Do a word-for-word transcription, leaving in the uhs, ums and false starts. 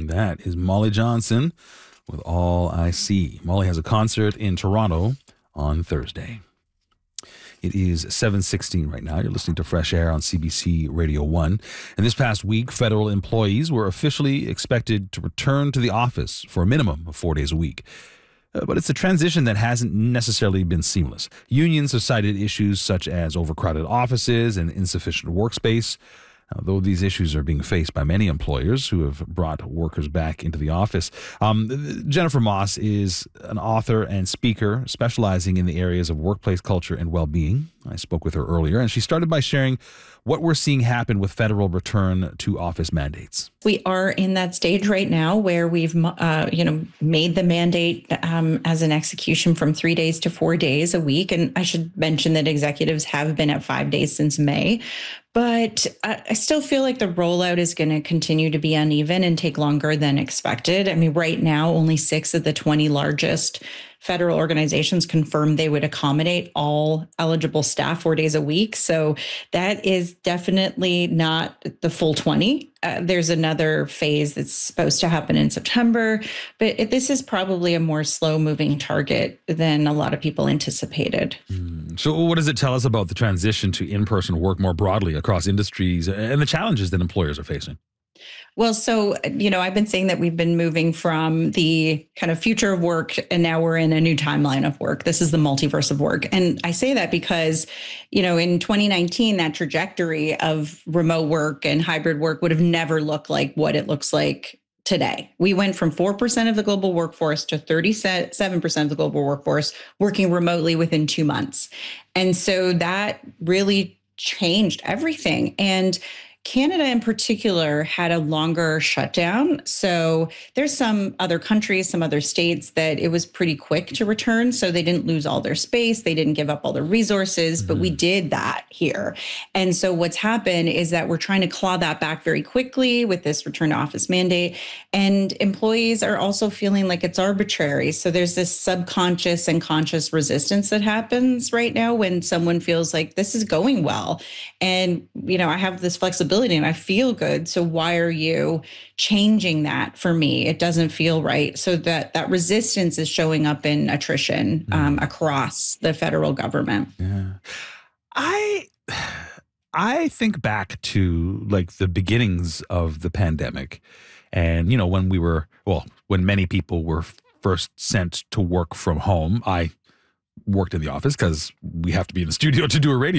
That is Molly Johnson with All I See. Molly has a concert in Toronto on Thursday. It is seven sixteen right now. You're listening to Fresh Air on C B C Radio one. And this past week, federal employees were officially expected to return to the office for a minimum of four days a week. Uh, but it's a transition that hasn't necessarily been seamless. Unions have cited issues such as overcrowded offices and insufficient workspace. Uh, though these issues are being faced by many employers who have brought workers back into the office. Um, Jennifer Moss is an author and speaker specializing in the areas of workplace culture and well-being. I spoke with her earlier, and she started by sharing what we're seeing happen with federal return to office mandates. We are in that stage right now where we've, uh, you know, made the mandate um, as an execution from three days to four days a week. And I should mention that executives have been at five days since May. But I still feel like the rollout is going to continue to be uneven and take longer than expected. I mean, right now, only six of the twenty largest federal organizations confirmed they would accommodate all eligible staff four days a week. So that is definitely not the full twenty. Uh, there's another phase that's supposed to happen in September, but it, this is probably a more slow moving target than a lot of people anticipated. Mm. So what does it tell us about the transition to in-person work more broadly across industries and the challenges that employers are facing? Well, so, you know, I've been saying that we've been moving from the kind of future of work, and now we're in a new timeline of work. This is the multiverse of work. And I say that because, you know, in twenty nineteen, that trajectory of remote work and hybrid work would have never looked like what it looks like today. We went from four percent of the global workforce to thirty-seven percent of the global workforce working remotely within two months. And so that really changed everything. And Canada in particular had a longer shutdown. So there's some other countries, some other states that it was pretty quick to return. So they didn't lose all their space. They didn't give up all their resources, mm-hmm. but we did that here. And so what's happened is that we're trying to claw that back very quickly with this return to office mandate. And employees are also feeling like it's arbitrary. So there's this subconscious and conscious resistance that happens right now when someone feels like this is going well. And, you know, I have this flexibility and I feel good. So why are you changing that for me? It doesn't feel right. So that that resistance is showing up in attrition um, across the federal government. Yeah. I I think back to like the beginnings of the pandemic and, you know, when we were, well, when many people were first sent to work from home. I worked in the office because we have to be in the studio to do a radio